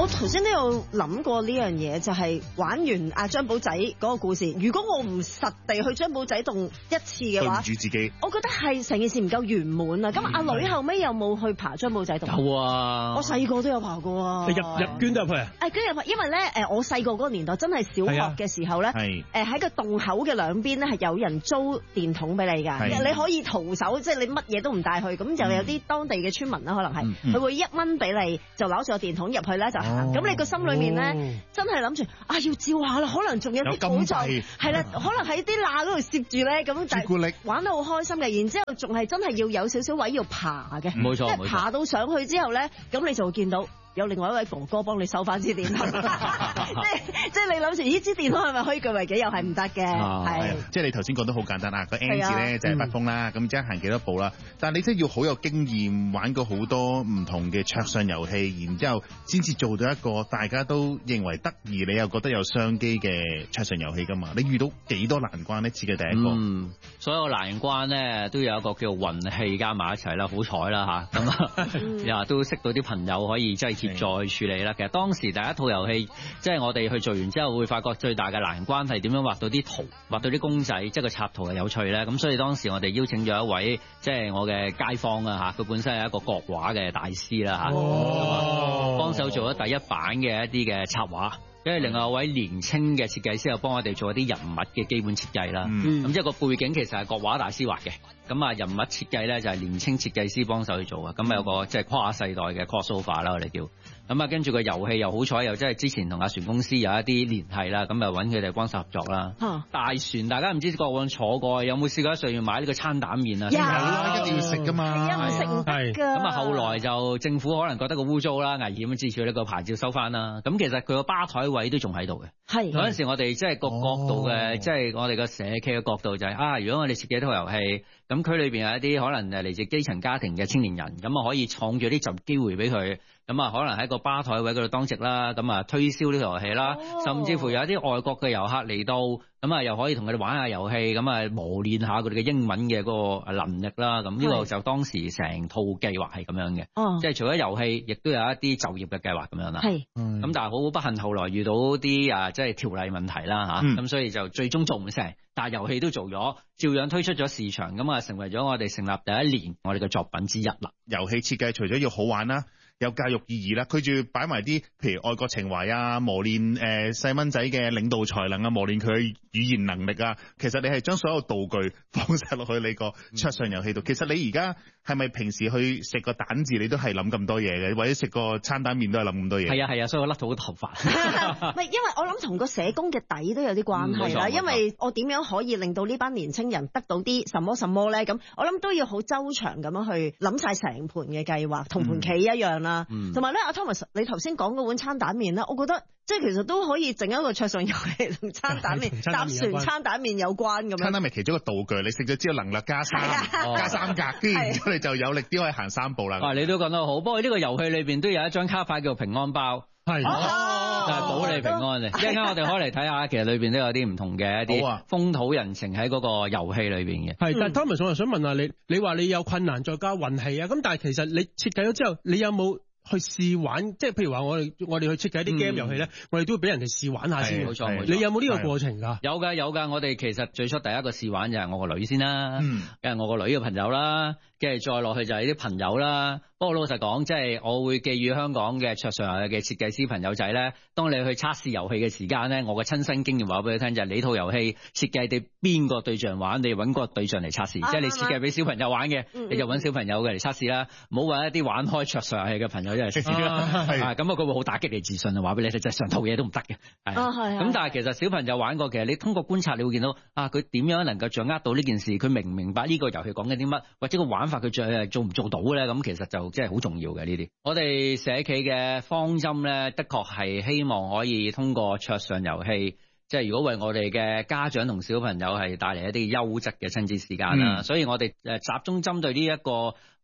頭先都有諗過呢樣嘢，就係玩完阿張寶仔嗰個故事。如果我唔實地去張寶仔洞一次嘅話， 對唔住自己， 我覺得係成件事唔夠圓滿啊！咁阿女後尾有冇去爬張寶仔洞？ 有啊， 我細個都有爬過啊。 你入捐咗入去啊？ 捐入去，因為咧我細個嗰個年代真係小學嘅時候咧，喺個洞口嘅兩邊咧係有人租電筒俾你㗎，你可以徒手，即係你乜嘢都唔帶去，咁就有啲當地嘅村民啦，可能係佢會1蚊俾你，就攞住個電筒入去咧就行。咁你個心裏面咧真係諗住啊要照下啦，可能仲有啲寶藏，係啦，可能喺啲罅嗰度攝住咧，咁但係玩得好開心嘅。然之後仲係真係要有少少位要爬嘅， 冇錯， 即係爬到上去之後咧，咁你就會見到有另外一位哥哥幫你收翻支電筒，即係你諗住呢支電筒係咪可以據為己？又係唔得嘅，係。 即係你頭先講得好簡單啊，個 N 字咧就係北風啦，咁即係行幾多步啦。但係你真係要好有經驗，玩過好多唔同嘅桌上遊戲，然之後先至做到一個大家都認為得意，你又覺得有商機嘅桌上遊戲㗎嘛？你遇到幾多難關呢？設計第一個， 所有難關咧都有一個叫運氣加埋一齊啦，好彩啦嚇，咁啊都識到啲朋友可以即係協助去處理啦。其實當時第一套遊戲，即係我哋去做完之後，會發覺最大嘅難關係點樣畫到啲圖，畫到啲公仔，即係個插圖係有趣咧。咁所以當時我哋邀請咗一位即係我嘅街坊啊嚇，佢本身係一個國畫嘅大師啦嚇，幫手做咗第一版嘅一啲嘅插畫。跟住另外一位年青嘅設計師又幫我哋做一啲人物嘅基本設計啦。咁即係個背景其實係國畫大師畫嘅，咁啊人物設計咧就係年青設計師幫手去做啊。咁有個即係跨世代嘅 crossover 啦，我哋叫。咁啊跟住個遊戲又好彩，又即係之前同阿船公司有一啲聯繫啦，咁啊揾佢哋幫手合作啦。大船大家唔知過往坐過，有冇試過喺上面買呢個餐蛋麵啊？ 有啦，一定要食㗎嘛。 係啊，唔食唔得㗎。 咁啊後來就政府可能覺得個污糟啦、危險咁，至少呢個牌照收翻啦。咁其實佢個吧台位都仲喺度嘅。係嗰陣時我哋即係個角度嘅，即係我哋個社企嘅角度就係如果我哋設計一套遊戲，咁區裏邊有一啲可能嚟自基層家庭嘅青年人，咁啊可以創造啲就業機會俾佢，咁啊可能喺個吧台位嗰度當值啦，咁啊推銷呢套遊戲啦，甚至乎有一啲外國嘅遊客嚟到，咁啊又可以同佢哋玩下遊戲，咁啊磨練下佢哋嘅英文嘅嗰個能力啦。咁呢個就當時成套計劃係咁樣嘅，即係除咗遊戲，亦都有一啲就業嘅計劃咁樣啦。係，咁但係好不幸後來遇到啲即係條例問題啦嚇，咁所以就最終做唔成。但係遊戲都做咗，照樣推出咗市場，咁啊成為咗我哋成立第一年我哋嘅作品之一啦。 遊戲設計除咗要好玩啦，有教育意義啦，佢仲要擺埋啲譬如愛國情懷啊，磨練細蚊仔嘅領導才能啊，磨練佢嘅語言能力啊。其實你係將所有道具放晒落去你個桌上遊戲度。其實你而家係咪平時去食個蛋字你都係諗咁多嘢嘅，或者食個餐蛋麵都係諗咁多嘢？係啊，所以我甩到好頭髮。 唔係，因為我諗同個社工嘅底都有啲關係啦。因為我點樣可以令到呢班年青人得到啲什麼咧？咁我諗都要好周詳咁樣去諗晒成盤嘅計劃，同盤棋一樣啦。同埋咧，阿 Thomas，你頭先講嗰碗餐蛋麵咧，我覺得即係其實都可以整一個桌上遊戲同餐蛋麵搭船餐蛋麵有關咁樣。餐蛋麵其中一個道具，你食咗之後能力加三格，跟住然之後你就有力啲可以行3步啦。 你都講得好，不過呢個遊戲裏邊都有一張卡牌叫平安包，係就係保你平安嘅。一陣間我哋開嚟睇下，其實裏邊都有啲唔同嘅一啲風土人情喺嗰個遊戲裏邊嘅。 係，但係 Thomas，我又想問下你，你話你有困難再加運氣啊？咁但係其實你設計咗之後，你有冇去試玩？即係譬如話我哋去設計啲 game 遊戲咧，我哋都會俾人哋試玩下先。冇錯，你有冇呢個過程㗎？ 有㗎。我哋其實最初第一個試玩就係我個女先啦，跟住我個女嘅朋友啦，跟住再落去就係啲朋友啦。不過老實講，即係我會寄予香港嘅桌上遊戲嘅設計師朋友仔咧，當你去測試遊戲嘅時間咧，我嘅親身經驗話俾你聽就係，你套遊戲設計俾邊個對象玩，你揾個對象嚟測試。即係你設計俾小朋友玩嘅，你就揾小朋友嘅嚟測試啦，唔好揾一啲玩開桌上遊戲嘅朋友一嚟測試啦。咁佢會好打擊你自信啊！話俾你聽，就係成套嘢都唔得嘅。咁但係其實小朋友玩過，其實你通過觀察，你會見到佢點樣能夠掌握到呢件事，佢明唔明白呢個遊戲講緊啲乜，或者個玩法佢做唔做到咧？咁其實就即係好重要嘅呢啲。我哋社企嘅方針咧，的確係希望可以通過桌上遊戲，即係如果為我哋嘅家長同小朋友係帶嚟一啲優質嘅親子時間啦。所以我哋集中針對呢一個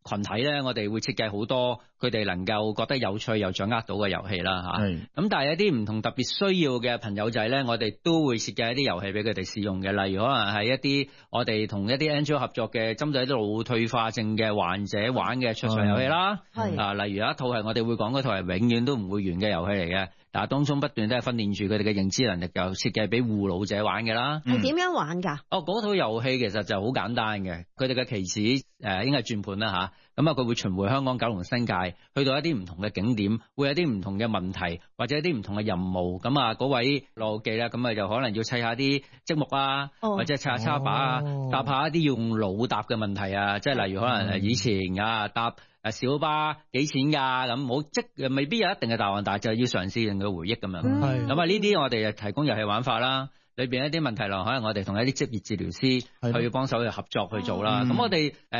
群體咧，我哋會設計好多佢哋能夠覺得有趣又掌握到嘅遊戲啦嚇。咁但係一啲唔同特別需要嘅朋友仔咧，我哋都會設計一啲遊戲俾佢哋試用嘅。例如可能係一啲我哋同一啲 NGO 合作嘅針對啲腦退化症嘅患者玩嘅桌上遊戲啦。例如有一套係我哋會講嗰套係永遠都唔會完嘅遊戲嚟嘅。但係當中不斷都係訓練住佢哋嘅認知能力，又設計俾護老者玩嘅啦。 係點樣玩㗎？ 嗰套遊戲其實就好簡單嘅，佢哋嘅棋子應該係轉盤啦嚇。咁佢會巡迴香港、九龍、新界，去到一啲唔同嘅景點，會有啲唔同嘅問題，或者一啲唔同嘅任務。咁嗰位老記咧，咁就可能要砌下啲積木啊，或者砌下叉把啊，答下一啲要用腦答嘅問題啊。即係例如可能以前答小巴幾錢㗎？咁冇未必有一定嘅答案，但係就要嘗試令佢回憶咁樣。咁呢啲我哋就提供遊戲玩法啦。裏邊一啲問題可能我哋同一啲職業治療師去幫手去合作去做啦。咁我哋